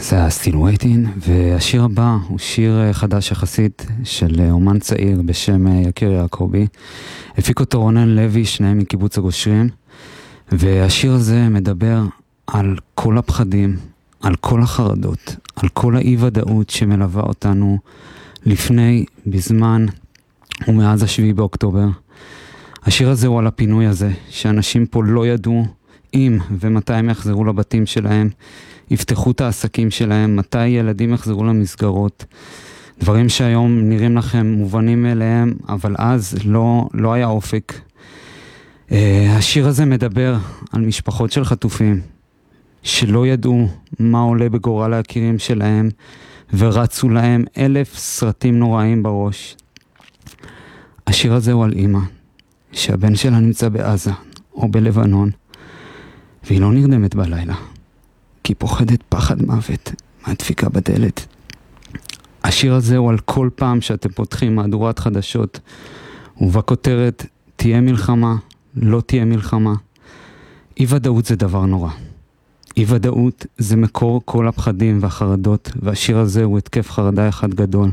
זה הסילואיטין, והשיר הבא הוא שיר חדש יחסית של אומן צעיר בשם יקיר יעקבי. הפיק אותו רונן לוי, שניהם מקיבוץ הגושרים, והשיר הזה מדבר על כל הפחדים, על כל החרדות, על כל האי-ודאות שמלווה אותנו לפני, בזמן ומאז השביעי באוקטובר. השיר הזה הוא על הפינוי הזה, שאנשים פה לא ידעו אם ומתי הם יחזרו לבתים שלהם, יפתחו את העסקים שלהם, מתי ילדים יחזרו למסגרות. דברים שהיום נראים לכם מובנים מאליהם, אבל אז לא היה אופק. השיר הזה מדבר על משפחות של חטופים, שלא ידעו מה עולה בגורל היקירים שלהם, ורצו להם 1000 סרטים נוראים בראש. השיר הזה הוא על אמא, שהבן שלה נמצא בעזה או בלבנון, והיא לא נרדמת בלילה, כי היא פוחדת פחד מוות מהדפיקה בדלת. השיר הזה הוא על כל פעם שאתם פותחים מהדורת חדשות, ובכותרת תהיה מלחמה, לא תהיה מלחמה. אי ודאות זה דבר נורא. אי ודאות זה מקור כל הפחדים והחרדות, והשיר הזה הוא התקף חרדה אחד גדול.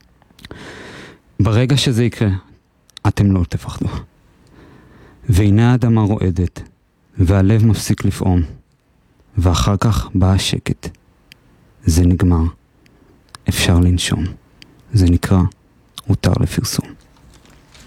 ברגע שזה יקרה, אתם לא תפחדו. והנה האדמה רועדת, והלב מפסיק לפעום, ואחר כך בא השקט. זה נגמר. אפשר לנשום. זה נקרא הותר לפרסום.